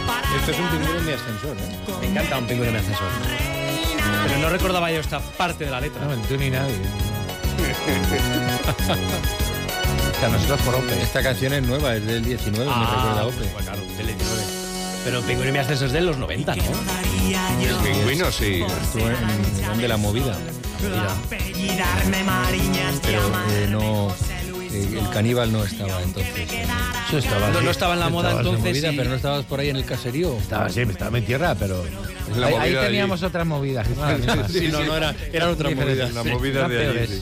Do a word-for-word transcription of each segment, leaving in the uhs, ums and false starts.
Esto es un pingüino en mi ascensor, ¿eh? Me encanta un pingüino en mi ascensor. Pero no recordaba yo esta parte de la letra. No, tú ni nadie. O sea, nosotros por Ope. Esta canción es nueva, es del diecinueve, Ah, me recuerda a Ope. pues claro, del diecinueve. Pero el pingüino en mi ascensor es de los noventa, ¿no? El pingüino, sí. Estuvo en, en de la movida. Mira. Pero eh, no... Eh, el caníbal no estaba entonces. Eso estaba, No, sí. no estaba en la moda Estabas en entonces. Movida, y- pero no estabas por ahí en el caserío. Estaba, sí, estaba en tierra, pero... Es la Ahí, movida ahí de allí. teníamos otras movidas. Sí, Sí, no, sí. no era, eran otras movidas. La movida Eran de allí, peores. sí.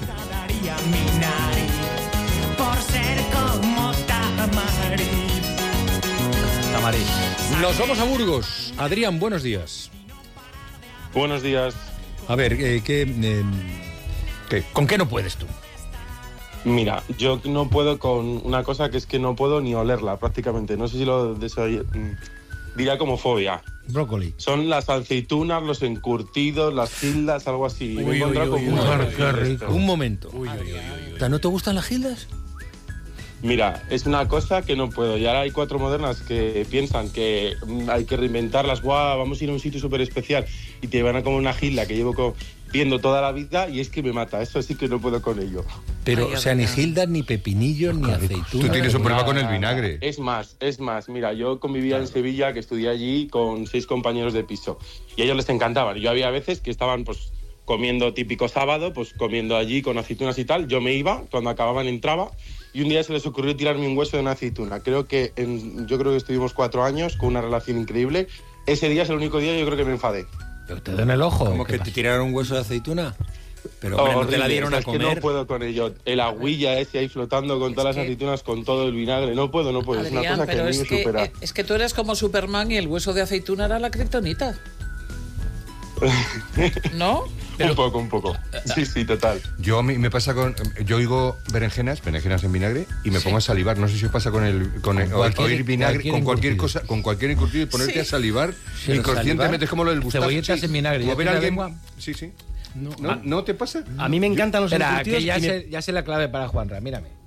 Tamarí. Nos vamos a Burgos. Adrián, buenos días. Buenos días. A ver, eh, ¿qué, eh, qué- ¿con qué no puedes tú? Mira, yo no puedo con una cosa que es que no puedo ni olerla prácticamente. No sé si lo desoy- mm, diría como fobia. Brócoli. Son las aceitunas, los encurtidos, las gildas, algo así. Me he Uy, encontrado uy, uy, con uy, mucho qué de rico. esto. Un momento. ¿No te gustan las gildas? Mira, es una cosa que no puedo. Y ahora hay cuatro modernas que piensan que mm, hay que reinventarlas. Guau, vamos a ir a un sitio súper especial y te van a comer una gilda que llevo co- viendo toda la vida y es que me mata. Eso sí que no puedo con ello. Pero, Ay, o sea, ni Adrián. gildas, ni pepinillos, ni aceitunas. Tú tienes un problema Nada, con el nada, vinagre. nada. Es más, es más. Mira, yo convivía en Sevilla, que estudié allí con seis compañeros de piso. Y a ellos les encantaban. Y yo había veces que estaban, pues, comiendo típico sábado, pues, comiendo allí con aceitunas y tal. Yo me iba, cuando acababan entraba. Y un día se les ocurrió tirarme un hueso de una aceituna. Creo que, en, yo creo que estuvimos cuatro años con una relación increíble. Ese día es el único día yo creo que me enfadé. Pero te dan el ojo. ¿Cómo ¿qué que pasa? te tiraron un hueso de aceituna? Pero hombre, no te la Horrible, dieron o sea, a es que comer. no puedo con ello. El agüilla ese ahí flotando con Es todas las que- aceitunas, con todo el vinagre. No puedo, no puedo. es una Adrián, cosa que pero a mí es me que, supera. eh, es que tú eres como Superman y el hueso de aceituna era la kriptonita. ¿No? Un poco, un poco. Sí, sí, total. Yo a mí me pasa con... Yo oigo berenjenas, berenjenas en vinagre, y me pongo a salivar. No sé si os pasa con el... Con el, Con cualquier- oír vinagre, cualquier con cualquier encurtido. cosa, con cualquier encurtido y ponerte Sí. a salivar Sí, inconscientemente. salivar. Es como lo del Gustavo. Cebolletas en vinagre, Como ¿ya ver te a la alguien... lengua? Sí, sí. No. ¿No, Ah, ¿No te pasa? A mí me encantan los Espera, encurtidos que ya y me- sé, ya sé la clave para Juanra, mírame.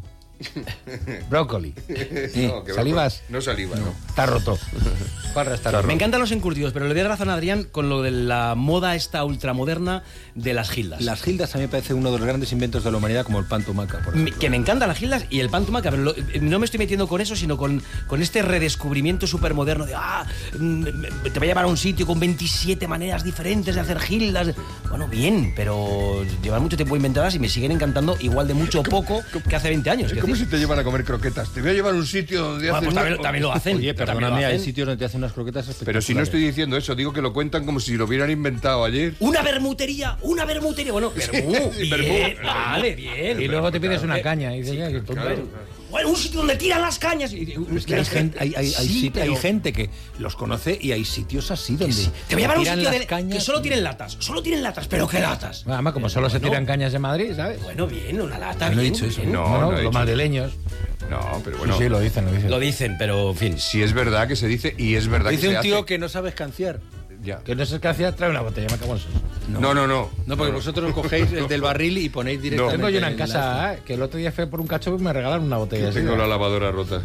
Brócoli. No, que va ¿Salivas? por- No saliva, no. Está roto. Juanra está Me roto. encantan los encurtidos, pero le doy razón a Adrián con lo de la moda esta ultramoderna de las gildas. Las gildas a mí me parece uno de los grandes inventos de la humanidad, como el pan tumaca, por Me- ejemplo. que me encantan las gildas y el pan tumaca, pero lo- eh, no me estoy metiendo con eso, sino con, con este redescubrimiento supermoderno de, ah, mm, te voy a llevar a un sitio con veintisiete maneras diferentes de hacer gildas. Bueno, bien, pero llevan mucho tiempo inventadas y me siguen encantando igual de mucho o poco que hace veinte años. Es quiero como decir. si te llevan a comer croquetas. Te voy a llevar a un sitio donde Bueno, hacen... pues también, una- también lo hacen. Oye, también perdóname, lo hay hacen. sitios donde te hacen unas croquetas espectaculares. Pero si no estoy diciendo eso, digo que lo cuentan como si lo hubieran inventado ayer. Una bermutería, una bermutería. Bueno, bermú, Sí, bien, bermú. vale, bien. Y luego te pides una Eh, caña. Y dices, "Ya, qué tonto". Claro. Bueno, un sitio donde tiran las cañas. Y- Es que hay gente, hay, hay, hay Sí, sit- hay pero- gente que los conoce y hay sitios así donde Te voy a llevar a un tiran sitio las de- cañas que solo y- tienen latas. Solo tienen latas, pero ¿qué latas? Bueno, además, como solo se Bueno. tiran cañas en Madrid, ¿sabes? Bueno, bien, una lata. Yo no he bien, dicho eso. bien. No, No, no he los dicho. madrileños. No, pero bueno. Sí, sí, lo dicen, lo dicen. Lo dicen, pero en fin. Si es verdad que se dice y es verdad Dice que un se tío hace. que no sabes canciar. Ya. Que no sé qué hacía, trae una botella, me cago en sus. No, no, no. No, porque vosotros cogéis el del barril y ponéis directamente. Tengo yo una en en la- casa, ¿eh? Que el otro día fue por un cacho y me regalaron una botella. así, Tengo ¿eh? la lavadora rota.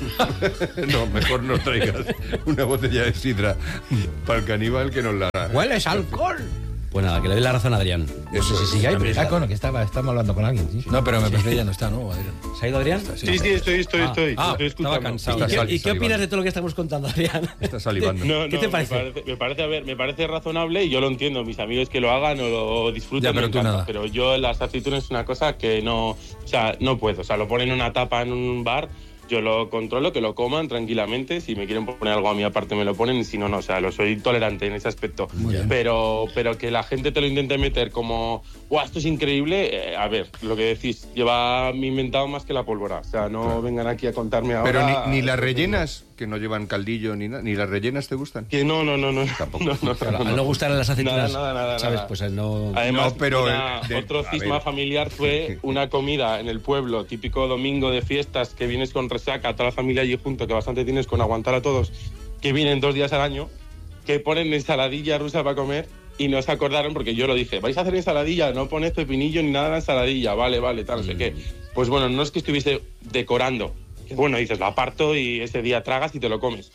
No, mejor no traigas una botella de sidra para el caníbal que nos la hará. ¡Hueles a alcohol! Pues nada, que le doy la razón a Adrián. Eso sí, es. sí, sí, hay prisa. Ah, cono, que estaba, estamos hablando con alguien. Sí. No, pero me parece que ya no está, ¿no, Adrián? ¿Se ha ido Adrián? Sí, sí, estoy, estoy, Ah, estoy. ah, estoy estaba escuchando. cansado. ¿Y Está qué, sal- y qué salivando. opinas de todo lo que estamos contando, Adrián? Está salivando. No, ¿Qué no, te parece? Me parece, me parece, a ver, me parece razonable y yo lo entiendo. Mis amigos que lo hagan o lo disfruten, Ya, pero me tú encanta. nada. Pero yo las aceitunas es una cosa que no, o sea, no puedo. O sea, lo ponen en una tapa en un bar, yo lo controlo, que lo coman tranquilamente. Si me quieren poner algo a mí aparte me lo ponen y si no, no. O sea, lo soy tolerante en ese aspecto. Pero, pero que la gente te lo intente meter como, ¡guau, esto es increíble! Eh, a ver, lo que decís, lleva inventado más que la pólvora. O sea, no vengan aquí a contarme ahora... Pero ni, ni las rellenas, que no llevan caldillo ni nada, ni las rellenas te gustan. Que no, no, no, no. Tampoco. No, no, no, Al no gustar las aceitunas, Nada, nada, nada, ¿sabes? nada. Pues él no... Además, No, pero una- el- de- otro a cisma ver. familiar fue una comida en el pueblo, típico domingo de fiestas, que vienes con resaca, toda la familia allí junto, que bastante tienes con aguantar a todos, que vienen dos días al año, que ponen ensaladilla rusa para comer y no se acordaron porque yo lo dije, vais a hacer ensaladilla, no pones pepinillo ni nada en la ensaladilla, vale, vale, tal, no sé qué. Pues bueno, no es que estuviese decorando, que bueno, dices, la aparto y ese día tragas y te lo comes.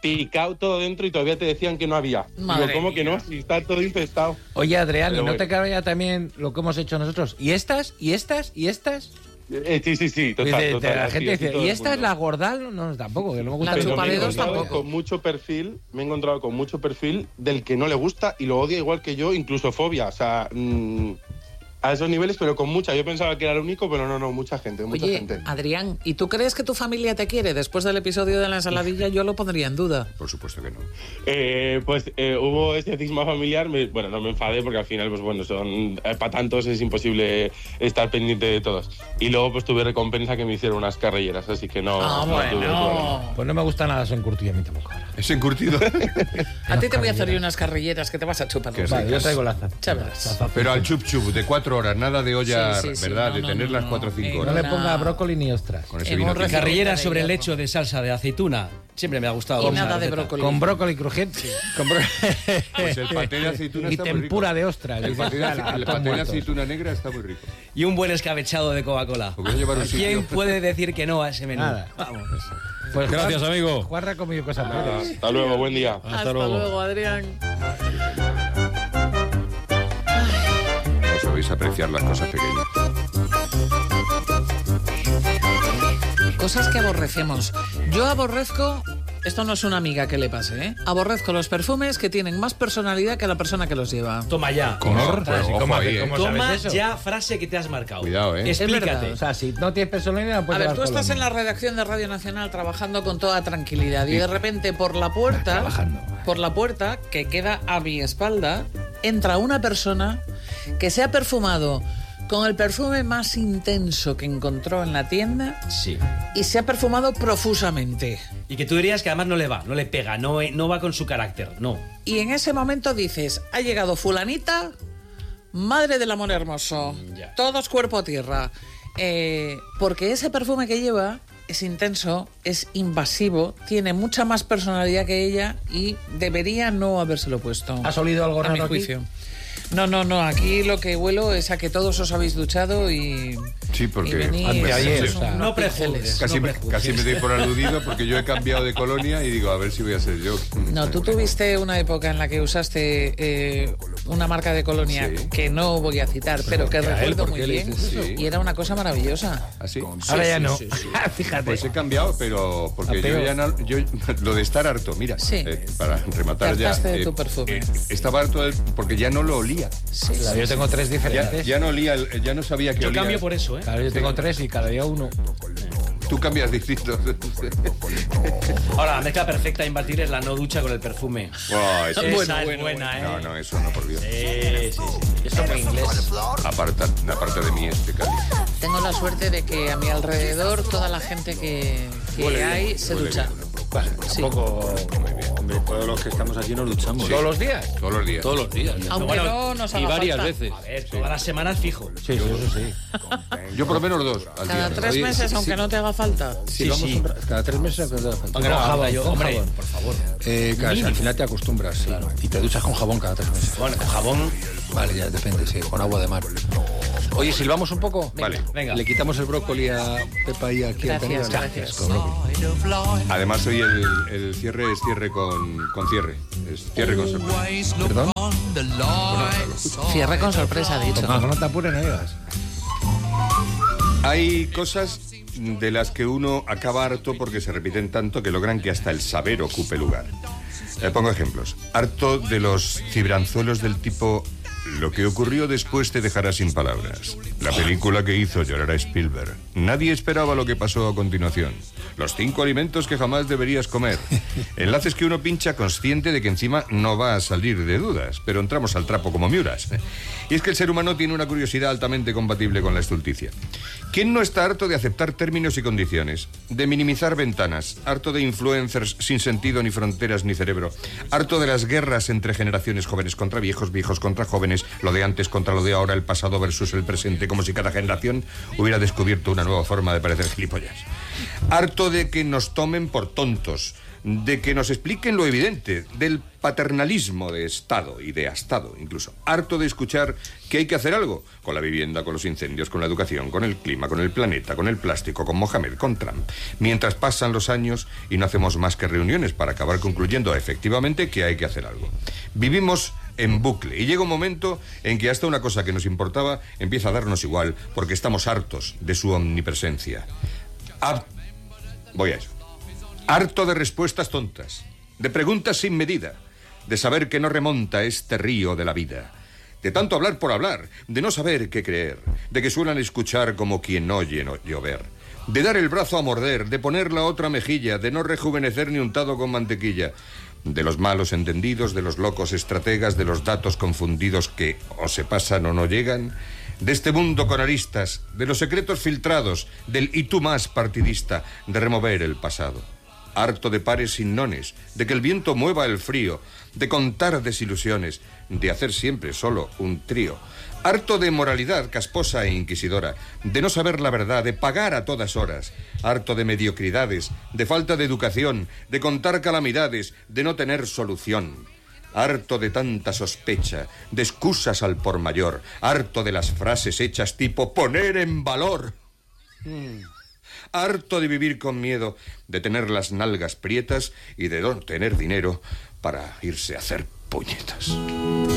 picado todo dentro y todavía te decían que no había. Madre Digo, ¿cómo mía. que no? Si está todo infestado. Oye, Adrián, Pero ¿y no bueno. te cabe ya también lo que hemos hecho nosotros? ¿Y estas? ¿Y estas? ¿Y estas? Eh, sí, sí, sí, total, Dice- total, la así, gente así dice, todo ¿y el esta es mundo. la gordal? No, tampoco, que no me gusta. La Pero me he chupadedos encontrado tampoco. con mucho perfil, me he encontrado con mucho perfil del que no le gusta y lo odia igual que yo, incluso fobia, o sea, mmm, a esos niveles, pero con mucha. Yo pensaba que era el único, pero no, no, mucha gente, mucha Oye, gente. Adrián, ¿y tú crees que tu familia te quiere? Después del episodio de la ensaladilla yo lo pondría en duda. Por supuesto que no. Eh, pues eh, hubo ese cisma familiar, me- bueno, no me enfadé porque al final, pues bueno, son eh, para tantos es imposible estar pendiente de todos. Y luego pues tuve recompensa que me hicieron unas carrilleras, así que no, Ah, no tuve problema. bueno. Pues no me gusta nada eso encurtido a mí tampoco. ¿Es encurtido? A ti te voy a hacer yo unas carrilleras que te vas a chupar. Qué los Vale, yo dedos. traigo la zap- Ya verás. la zap- Pero al chup chup de cuatro horas, nada de olla, Sí, sí, sí, ¿verdad? no, de no, tenerlas no, cuatro o no. cinco Eh, No horas. le Una- ponga brócoli ni ostras. Con ese en vino un tinto. recipiente Carrilleras de sobre el hierro. lecho de salsa de aceituna. Siempre me ha gustado. Y esa nada de receta. brócoli. Con brócoli crujiente. Con bró- Pues el paté de aceituna y está muy rico. tempura de ostras. El dice, paté de, "Ala, ace- el todos paté de muertos". aceituna negra está muy rico. Y un buen escabechado de Coca-Cola. Lo voy a llevar a un ¿Quién sitio. puede decir que no a ese menú? Nada. Vamos. Pues Gracias, Juan- amigo. Juan ha comido cosas buenas. Hasta luego, buen día. Hasta, luego. Adrián. No sabéis apreciar las cosas pequeñas. Cosas que aborrecemos. Yo aborrezco... Esto no es una amiga que le pase, ¿eh? Aborrezco los perfumes que tienen más personalidad que la persona que los lleva. Toma ya. Conor, pues, ¿Y ojo cómo, ahí, ¿eh? cómo Toma sabes eso? ya frase que te has marcado. Cuidado, ¿eh? Es Explícate. verdad. O sea, si no tienes personalidad, no A puedes ver, llevar tú todo lo estás en la mismo. redacción de Radio Nacional trabajando con toda tranquilidad y de repente por la puerta, Trabajando. por la puerta que queda a mi espalda, entra una persona que se ha perfumado con el perfume más intenso que encontró en la tienda Sí. y se ha perfumado profusamente. Y que tú dirías que además no le va, no le pega, no, no va con su carácter, no. Y en ese momento dices, ha llegado fulanita, madre del amor hermoso, ya. todos cuerpo a tierra. Eh, porque ese perfume que lleva es intenso, es invasivo, tiene mucha más personalidad que ella y debería no habérselo puesto. ¿Has olido algo a mi raro aquí? juicio. No, no, no, aquí lo que huelo es a que todos os habéis duchado y... Sí, porque y venís, antes de ayer, sois o sea, unos no prejuzgues. pinceles. Casi, No me, prejuzgues. casi me doy por aludido porque yo he cambiado de colonia y digo, a ver si voy a ser yo. No, tú tuviste una época en la que usaste eh, una marca de colonia Sí. que no voy a citar, pero que ¿por qué a él? recuerdo ¿Por muy qué le bien dices eso? y era una cosa maravillosa. ¿Así? Ahora ya sí, no. sí, sí. Fíjate. Pues he cambiado, pero porque A yo peor. ya no, yo, lo de estar harto, mira, Sí. eh, para rematar Te ya, hartaste de tu perfume. estaba harto del- porque ya no lo olía. Sí, Claro, sí, yo tengo tres Ya, diferentes. ya no olía, el- ya no sabía que Yo olía. cambio por eso, ¿eh? Claro, yo tengo tres y cada día uno. Tú cambias distinto. Ahora, la mezcla perfecta imbatible es la no ducha con el perfume. Buah, eso- Esa Bueno, es bueno, buena, ¿eh? No, no, eso no, por Dios. Sí, sí, sí. Eso muy inglés. Aparta, aparta de mí este cáliz. Tengo la suerte de que a mi alrededor toda la gente que, que Huele bien, hay se huele ducha. bien. Sí. Tampoco, hombre, todos los que estamos aquí nos duchamos. ¿Todos los días? Todos los días. Todos los días. Aunque Bueno, no nos Y haga varias falta. veces. A ver, todas las semanas fijo. Sí, sí, eso sí. Yo por lo menos dos al Cada día. tres Oye, meses, sí, aunque sí. no te haga falta. Si Sí, vamos sí. un ra- cada tres meses que te haga falta. Aunque no Con haga jabón, falta, yo, con hombre, jabón. por favor. Eh, claro, al final te acostumbras, sí. Y te duchas con jabón cada tres meses. Bueno, con jabón. Vale, ya depende, sí, con agua de mar. Oye, silbamos un poco. Vale. Venga. Le quitamos el brócoli a Pepa y aquí al Gracias, Caníbal. gracias. Con brócoli. Además hoy el, el cierre es cierre con, con cierre. Es cierre con sorpresa. ¿Perdón? Cierre con sorpresa, he dicho. No, no te apures, no digas. Hay cosas de las que uno acaba harto porque se repiten tanto que logran que hasta el saber ocupe lugar. Le pongo ejemplos. Harto de los cibranzuelos del tipo lo que ocurrió después te dejará sin palabras. La película que hizo llorar a Spielberg. Nadie esperaba lo que pasó a continuación. Los cinco alimentos que jamás deberías comer. Enlaces que uno pincha consciente de que encima no va a salir de dudas, pero entramos al trapo como miuras. Y es que el ser humano tiene una curiosidad altamente compatible con la estulticia. ¿Quién no está harto de aceptar términos y condiciones? De minimizar ventanas, harto de influencers sin sentido ni fronteras ni cerebro, harto de las guerras entre generaciones, jóvenes contra viejos, viejos contra jóvenes, lo de antes contra lo de ahora, el pasado versus el presente, como si cada generación hubiera descubierto una nueva forma de parecer gilipollas. Harto de que nos tomen por tontos, de que nos expliquen lo evidente, del paternalismo de Estado y de Estado incluso. Harto de escuchar que hay que hacer algo con la vivienda, con los incendios, con la educación, con el clima, con el planeta, con el plástico, con Mohamed, con Trump. Mientras pasan los años y no hacemos más que reuniones para acabar concluyendo efectivamente que hay que hacer algo. Vivimos en bucle y llega un momento en que hasta una cosa que nos importaba empieza a darnos igual porque estamos hartos de su omnipresencia. Ab- Voy a eso. Harto de respuestas tontas, de preguntas sin medida, de saber que no remonta este río de la vida, de tanto hablar por hablar, de no saber qué creer, de que suelan escuchar como quien oye no llover, de dar el brazo a morder, de poner la otra mejilla, de no rejuvenecer ni untado con mantequilla, de los malos entendidos, de los locos estrategas, de los datos confundidos que o se pasan o no llegan, de este mundo con aristas, de los secretos filtrados, del y tú más partidista, de remover el pasado. Harto de pares sin nones, de que el viento mueva el frío, de contar desilusiones, de hacer siempre solo un trío. Harto de moralidad casposa e inquisidora, de no saber la verdad, de pagar a todas horas. Harto de mediocridades, de falta de educación, de contar calamidades, de no tener solución. Harto de tanta sospecha, de excusas al por mayor. Harto de las frases hechas tipo poner en valor. Mm. Harto de vivir con miedo, de tener las nalgas prietas y de no tener dinero para irse a hacer puñetas.